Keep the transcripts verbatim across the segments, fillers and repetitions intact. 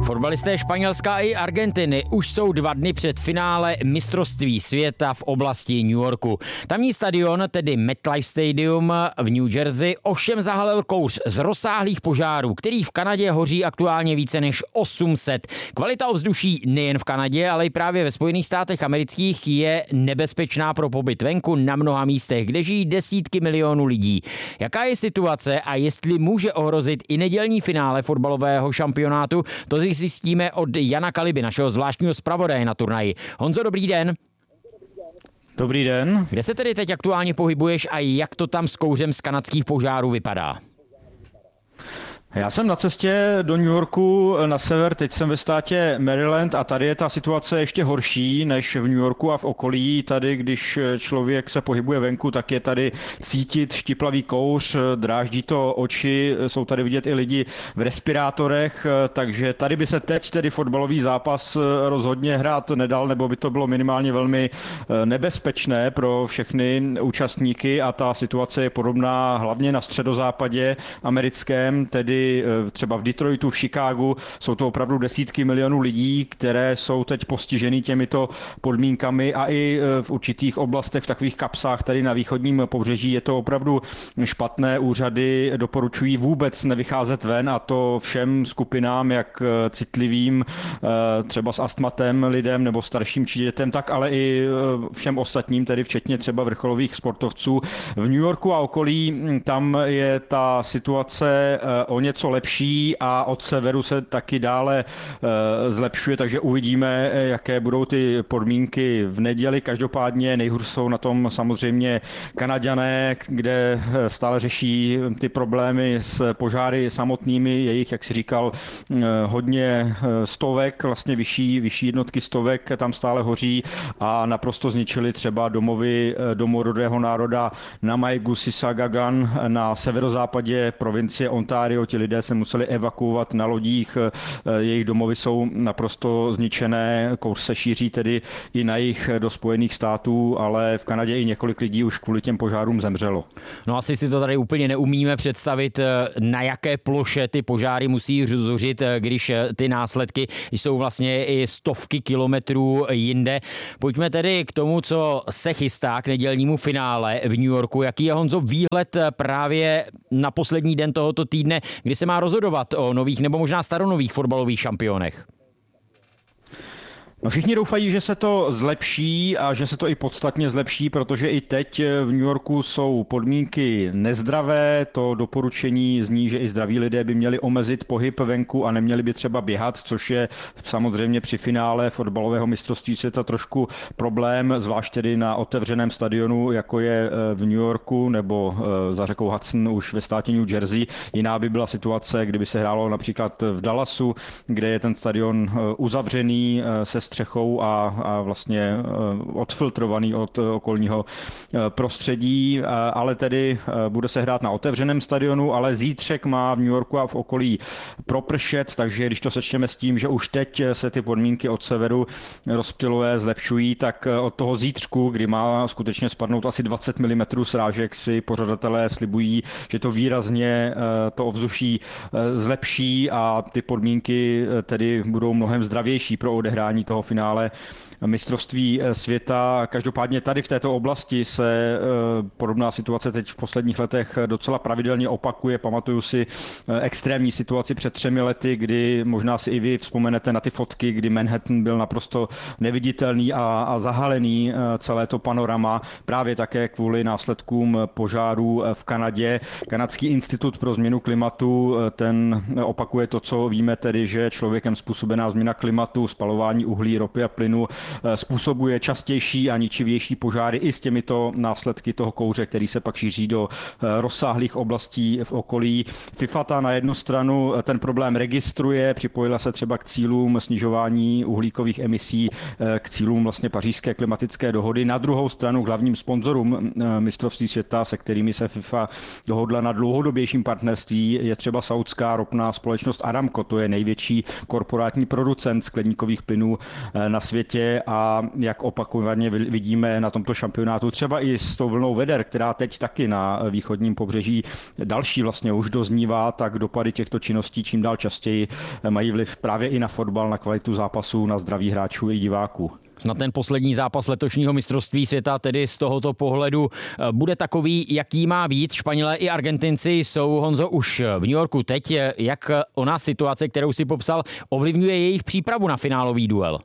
Fotbalisté Španělska i Argentiny už jsou dva dny před finále mistrovství světa v oblasti New Yorku. Tamní stadion, tedy MetLife Stadium v New Jersey, ovšem zahalil kouř z rozsáhlých požárů, který v Kanadě hoří aktuálně více než osm set. Kvalita ovzduší nejen v Kanadě, ale i právě ve Spojených státech amerických je nebezpečná pro pobyt venku na mnoha místech, kde žijí desítky milionů lidí. Jaká je situace a jestli může ohrozit i nedělní finále fotbalového šampionátu, to zjistíme od Jana Kaliby, našeho zvláštního zpravodaje na turnaji. Honzo, dobrý den. Dobrý den. Kde se tedy teď aktuálně pohybuješ a jak to tam s kouřem z kanadských požárů vypadá? Já jsem na cestě do New Yorku na sever, teď jsem ve státě Maryland a tady je ta situace ještě horší než v New Yorku a v okolí. Tady, když člověk se pohybuje venku, tak je tady cítit štiplavý kouř, dráždí to oči, jsou tady vidět i lidi v respirátorech, takže tady by se teď tedy fotbalový zápas rozhodně hrát nedal, nebo by to bylo minimálně velmi nebezpečné pro všechny účastníky a ta situace je podobná hlavně na středozápadě americkém, tedy třeba v Detroitu, v Chicagu, jsou to opravdu desítky milionů lidí, které jsou teď postiženy těmito podmínkami a i v určitých oblastech, v takových kapsách tady na východním pobřeží je to opravdu špatné. Úřady doporučují vůbec nevycházet ven a to všem skupinám, jak citlivým, třeba s astmatem lidem nebo starším či dětem, tak ale i všem ostatním, tedy včetně třeba vrcholových sportovců. V New Yorku a okolí tam je ta situace o něco lepší a od severu se taky dále zlepšuje, takže uvidíme, jaké budou ty podmínky v neděli. Každopádně nejhůř jsou na tom samozřejmě Kanaďané, kde stále řeší ty problémy s požáry samotnými, jejich, jak si říkal, hodně stovek, vlastně vyšší, vyšší jednotky stovek tam stále hoří a naprosto zničili třeba domovy domorodého národa Namaigu Sisagagan na severozápadě provincie Ontario. Ti lidé se museli evakuovat na lodích, jejich domovy jsou naprosto zničené, kouř se šíří tedy i na jich do Spojených států, ale v Kanadě i několik lidí už kvůli těm požárům zemřelo. No asi si to tady úplně neumíme představit, na jaké ploše ty požáry musí zuřit, když ty následky jsou vlastně i stovky kilometrů jinde. Pojďme tedy k tomu, co se chystá k nedělnímu finále v New Yorku. Jaký je, Honzo, výhled právě na poslední den tohoto týdne, kdy se má rozhodovat o nových nebo možná staronových fotbalových šampionech? No všichni doufají, že se to zlepší a že se to i podstatně zlepší, protože i teď v New Yorku jsou podmínky nezdravé. To doporučení zní, že i zdraví lidé by měli omezit pohyb venku a neměli by třeba běhat, což je samozřejmě při finále fotbalového mistrovství světa trošku problém, zvlášť tedy na otevřeném stadionu, jako je v New Yorku nebo za řekou Hudson už ve státě New Jersey. Jiná by byla situace, kdyby se hrálo například v Dallasu, kde je ten stadion uzavřený se střechou a, a vlastně odfiltrovaný od okolního prostředí, ale tedy bude se hrát na otevřeném stadionu, ale zítřek má v New Yorku a v okolí propršet, takže když to sečteme s tím, že už teď se ty podmínky od severu rozptylové zlepšují, tak od toho zítřku, kdy má skutečně spadnout asi dvacet milimetrů srážek, si pořadatelé slibují, že to výrazně to ovzduší zlepší a ty podmínky tedy budou mnohem zdravější pro odehrání toho finále mistrovství světa. Každopádně tady v této oblasti se podobná situace teď v posledních letech docela pravidelně opakuje. Pamatuju si extrémní situaci před třemi lety, kdy možná si i vy vzpomenete na ty fotky, kdy Manhattan byl naprosto neviditelný a, a zahalený celé to panorama, právě také kvůli následkům požárů v Kanadě. Kanadský institut pro změnu klimatu, ten opakuje to, co víme, tedy, že člověkem způsobená změna klimatu, spalování uhlí, ropy a plynu způsobuje častější a ničivější požáry i s těmito následky toho kouře, který se pak šíří do rozsáhlých oblastí v okolí. FIFA ta na jednu stranu ten problém registruje, připojila se třeba k cílům snižování uhlíkových emisí, k cílům vlastně Pařížské klimatické dohody. Na druhou stranu k hlavním sponzorům mistrovství světa, se kterými se FIFA dohodla na dlouhodobějším partnerství, je třeba saudská ropná společnost Aramco, to je největší korporátní producent skleníkových plynů na světě a jak opakovaně vidíme na tomto šampionátu, třeba i s tou vlnou veder, která teď taky na východním pobřeží další vlastně už doznívá, tak dopady těchto činností čím dál častěji mají vliv právě i na fotbal, na kvalitu zápasů, na zdraví hráčů i diváků. Snad ten poslední zápas letošního mistrovství světa tedy z tohoto pohledu bude takový, jaký má být. Španělé i Argentinci jsou, Honzo, už v New Yorku teď. Jak ona situace, kterou si popsal, ovlivňuje jejich přípravu na finálový duel?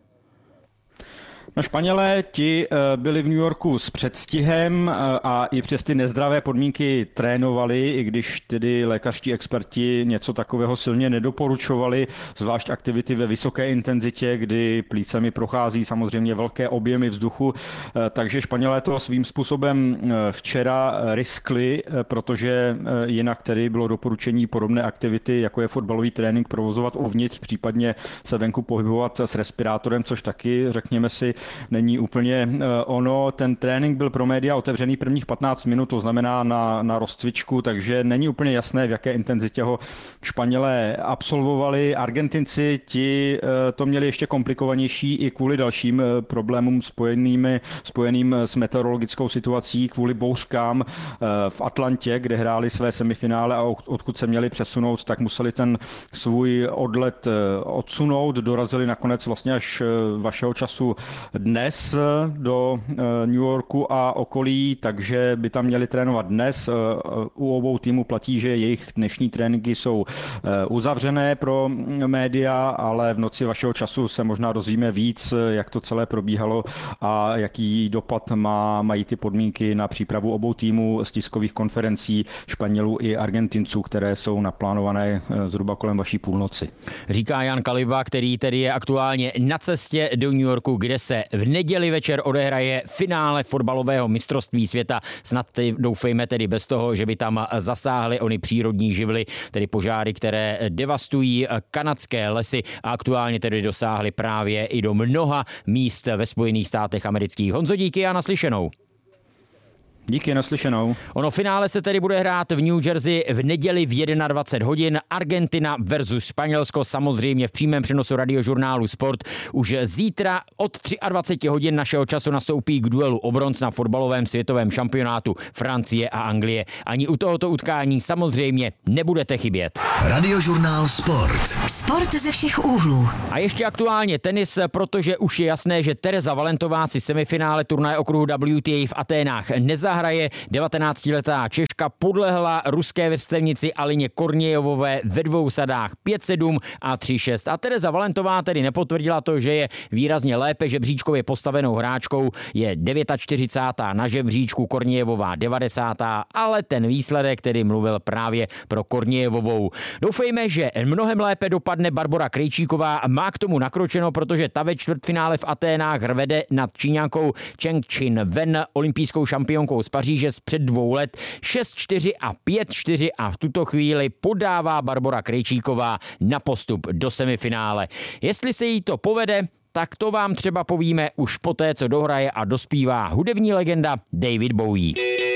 No, Španělé ti byli v New Yorku s předstihem a i přes ty nezdravé podmínky trénovali, i když tedy lékařští experti něco takového silně nedoporučovali, zvlášť aktivity ve vysoké intenzitě, kdy plícemi prochází samozřejmě velké objemy vzduchu, takže Španělé to svým způsobem včera riskli, protože jinak tedy bylo doporučení podobné aktivity, jako je fotbalový trénink, provozovat uvnitř, případně se venku pohybovat s respirátorem, což taky, řekněme si, není úplně ono. Ten trénink byl pro média otevřený prvních patnáct minut, to znamená na, na rozcvičku, takže není úplně jasné, v jaké intenzitě ho Španělé absolvovali. Argentinci ti to měli ještě komplikovanější i kvůli dalším problémům spojenými, spojeným s meteorologickou situací, kvůli bouřkám v Atlantě, kde hráli své semifinále a odkud se měli přesunout, tak museli ten svůj odlet odsunout. Dorazili nakonec vlastně až vašeho času dnes do New Yorku a okolí, takže by tam měli trénovat dnes. U obou týmů platí, že jejich dnešní tréninky jsou uzavřené pro média, ale v noci vašeho času se možná dozvíme víc, jak to celé probíhalo a jaký dopad má, mají ty podmínky na přípravu obou týmů z tiskových konferencí Španělů i Argentinců, které jsou naplánované zhruba kolem vaší půlnoci. Říká Jan Kaliba, který tedy je aktuálně na cestě do New Yorku, kde se v neděli večer odehraje finále fotbalového mistrovství světa. Snad doufejme tedy bez toho, že by tam zasáhly ony přírodní živly, tedy požáry, které devastují kanadské lesy a aktuálně tedy dosáhly právě i do mnoha míst ve Spojených státech amerických. Honzo, díky a naslyšenou. Díky, naslyšenou. Ono finále se tedy bude hrát v New Jersey v neděli v dvacet jedna hodin. Argentina versus Španělsko, samozřejmě v přímém přenosu radiožurnálu Sport. Už zítra od dvacet tři hodin našeho času nastoupí k duelu o bronz na fotbalovém světovém šampionátu Francie a Anglie. Ani u tohoto utkání samozřejmě nebudete chybět. Radiožurnál Sport. Sport ze všech úhlů. A ještě aktuálně tenis, protože už je jasné, že Tereza Valentová si semifinále turnaje okruhu W T A v Aténách nezahraje. devatenáctiletá Češka podlehla ruské vrstevnici Alině Kornějovové ve dvou sadách pět sedm a tři šest. A Tereza Valentová tedy nepotvrdila to, že je výrazně lépe žebříčkově postavenou hráčkou. Je čtyřicátá devátá na žebříčku, Kornějová devadesátá ale ten výsledek tedy mluvil právě pro Kornějovou. Doufejme, že mnohem lépe dopadne Barbora Krejčíková. Má k tomu nakročeno, protože ta ve čtvrtfinále v Aténách rvede nad Číňankou Cheng Chin Wen, olympijskou šampionkou z Paříže z před dvou let šest čtyři a pět čtyři a v tuto chvíli podává Barbora Krejčíková na postup do semifinále. Jestli se jí to povede, tak to vám třeba povíme už poté, co dohraje a dospívá hudební legenda David Bowie.